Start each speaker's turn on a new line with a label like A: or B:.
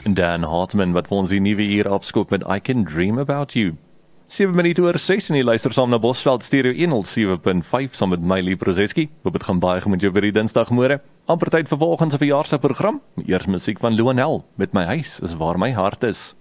A: Dan Hartman wat vir ons die nuwe uur afskop met I Can Dream About You. 7 minute oor 6 en jy luister saam na Bosveld Stereo 107.5 saam met my Lee Prozeski. Hoop het gaan baie goed met jou vir die dinsdagmôre. Amper tyd vir volgens 'n verjaarsdagprogram. Eers musiek van Luanel met My Huis is Waar My Hart Is.